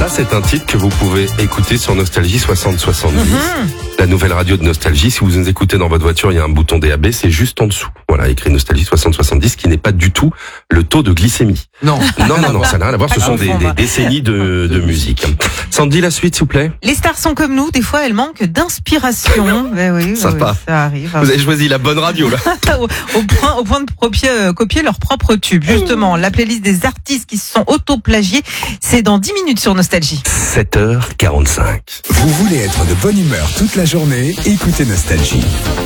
Ça, c'est un titre que vous pouvez écouter sur Nostalgie 6070. La nouvelle radio de Nostalgie. Si vous nous écoutez dans votre voiture, il y a un bouton DAB, c'est juste en dessous. Voilà, écrit Nostalgie 6070, qui n'est pas du tout le taux de glycémie. Non, ça n'a rien à voir. Ce sont des décennies de musique. Sandy, la suite, s'il vous plaît. Les stars sont comme nous, des fois elles manquent d'inspiration. Oui, Sympa. Ça arrive. Vous avez choisi la bonne radio, là. au point de copier leur propre tube. Justement, la playlist des artistes qui se sont auto-plagiés, c'est dans 10 minutes sur Nostalgie. 7h45. Vous voulez être de bonne humeur toute la journée? Écoutez Nostalgie.